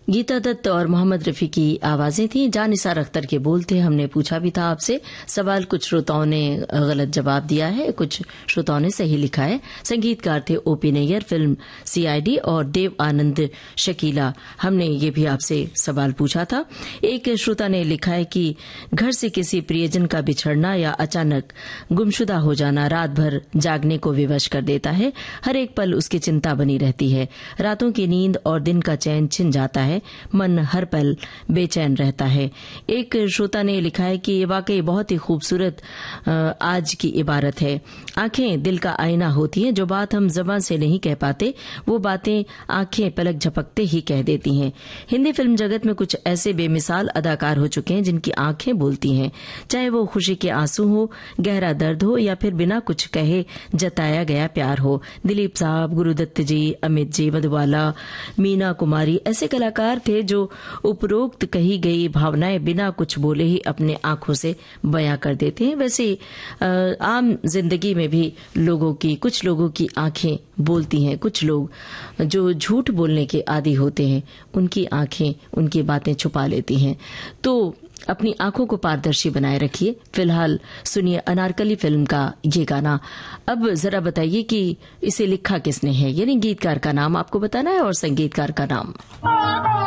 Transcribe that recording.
गीता दत्त और मोहम्मद रफी की आवाजें थी। जान निसार अख्तर के बोल थे। हमने पूछा भी था आपसे सवाल, कुछ श्रोताओं ने गलत जवाब दिया है, कुछ श्रोताओं ने सही लिखा है। संगीतकार थे ओपी नैयर, फिल्म सीआईडी, और देव आनंद शकीला। हमने ये भी आपसे सवाल पूछा था। एक श्रोता ने लिखा है कि घर से किसी प्रियजन का बिछड़ना या अचानक गुमशुदा हो जाना रात भर जागने को विवश कर देता है। हर एक पल उसकी चिंता बनी रहती है। रातों की नींद और दिन का चैन छिन जाता है। मन हर पल बेचैन रहता है। एक श्रोता ने लिखा है कि ये वाकई बहुत ही खूबसूरत आज की इबारत है। आंखें दिल का आईना होती हैं। जो बात हम ज़बान से नहीं कह पाते वो बातें आंखें पलक झपकते ही कह देती हैं। हिंदी फिल्म जगत में कुछ ऐसे बेमिसाल अदाकार हो चुके हैं जिनकी आंखें बोलती हैं। चाहे वो खुशी के आंसू हो, गहरा दर्द हो, या फिर बिना कुछ कहे जताया गया प्यार हो। दिलीप साहब, गुरुदत्त जी, अमित जी, मधुबाला, मीना कुमारी ऐसे कलाकार थे जो उपरोक्त कही गई भावनाएं बिना कुछ बोले ही अपने आंखों से बयां कर देते हैं। वैसे आम जिंदगी में भी कुछ लोगों की आंखें बोलती हैं। कुछ लोग जो झूठ बोलने के आदी होते हैं उनकी आंखें उनकी बातें छुपा लेती हैं। तो अपनी आंखों को पारदर्शी बनाए रखिए। फिलहाल सुनिए अनारकली फिल्म का ये गाना। अब जरा बताइए कि इसे लिखा किसने है, यानी गीतकार का नाम आपको बताना है और संगीतकार का नाम।